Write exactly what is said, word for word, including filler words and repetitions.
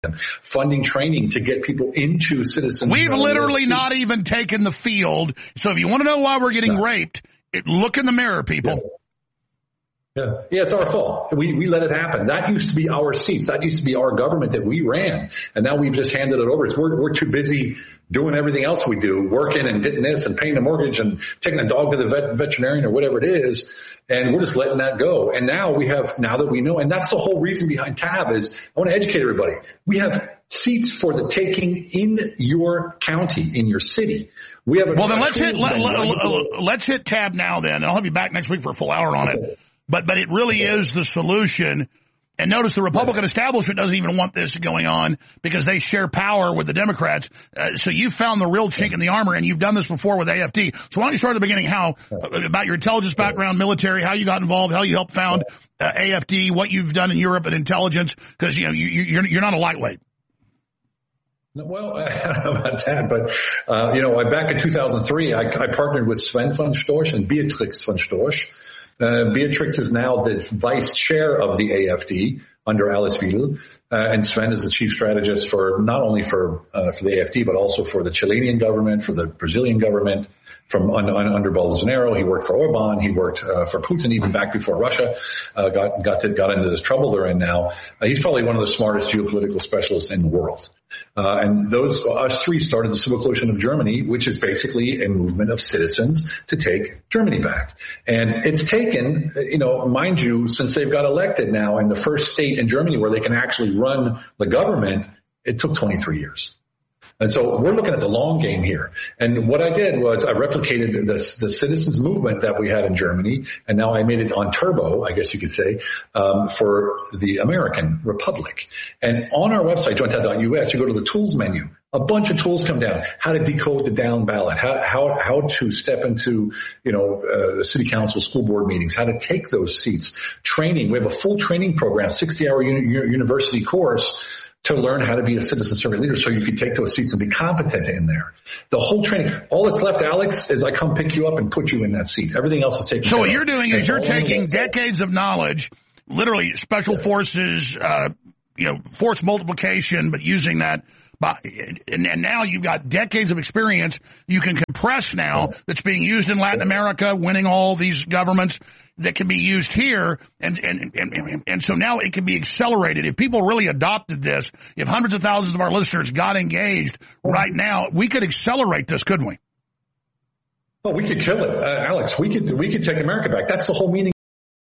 funding training to get people into citizen. We've literally not even taken the field. So if you want to know why we're getting no. raped, it, look in the mirror, people. Yeah. Yeah. yeah, it's our fault. We we let it happen. That used to be our seats. That used to be our government that we ran. And now we've just handed it over. It's, we're, we're too busy doing everything else we do, working and getting this and paying the mortgage and taking a dog to the vet, veterinarian or whatever it is. And we're just letting that go. And now we have, now that we know, and that's the whole reason behind TAB is I want to educate everybody. We have seats for the taking in your county, in your city. We have a well, then let's hit, let, let, let's hit TAB now then. I'll have you back next week for a full hour on it. But but it really is the solution. And notice the Republican establishment doesn't even want this going on because they share power with the Democrats. Uh, so you found the real chink in the armor, and you've done this before with A F D. So why don't you start at the beginning, how about your intelligence background, military, how you got involved, how you helped found uh, A F D, what you've done in Europe and intelligence, because you know you, you're you're not a lightweight. Well, I don't know about that, but, uh, you know, back in two thousand three, I, I partnered with Sven von Storch and Beatrix von Storch. Uh, Beatrix is now the vice chair of the A F D under Alice Weidel, uh, and Sven is the chief strategist for not only for uh, for the A F D but also for the Chilean government, for the Brazilian government. From un, un, under Bolsonaro, he worked for Orban, he worked uh, for Putin even back before Russia uh, got got to, got into this trouble they're in now. Uh, he's probably one of the smartest geopolitical specialists in the world. Uh, and those us three started the Civil Coalition of Germany, which is basically a movement of citizens to take Germany back. And it's taken, you know, mind you, since they've got elected now in the first state in Germany where they can actually run the government, it took twenty-three years. And so we're looking at the long game here. And what I did was I replicated the, the citizens movement that we had in Germany, and now I made it on turbo, I guess you could say, um, for the American Republic. And on our website, joint dot U S, you go to the tools menu. A bunch of tools come down. How to decode the down ballot, how how how to step into, you know, uh, city council, school board meetings, how to take those seats. Training. We have a full training program, sixty-hour uni- university course to learn how to be a citizen servant leader so you can take those seats and be competent in there. The whole training, all that's left, Alex, is I come pick you up and put you in that seat. Everything else is taken So care what of. you're doing is you're taking decades of knowledge, literally special forces, uh, you know, force multiplication, but using that. By, and, and now you've got decades of experience you can compress now that's being used in Latin America, winning all these governments that can be used here. And, and, and, and so now it can be accelerated. If people really adopted this, if hundreds of thousands of our listeners got engaged right now, we could accelerate this, couldn't we? Oh, we could kill it. Uh, Alex, we could, we could take America back. That's the whole meaning.